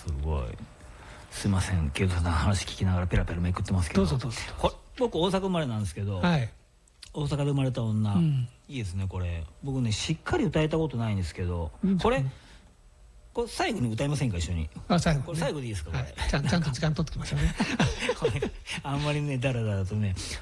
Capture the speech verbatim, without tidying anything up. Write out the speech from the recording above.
すごい。すいません、慶三さんの話聞きながらペラペラめくってますけど。 どうぞどうぞ。 僕大阪生まれなんですけど、 はい、 大阪で生まれた女、うん、いいですねこれ。僕ねしっかり歌えたことないんですけど、これこれ最後に歌いませんか一緒に。 あ、最後、ね、 これ最後でいいですかこれ、 はい、ちゃんちゃんと時間取ってきましょうね。 これあんまりねダラダラとね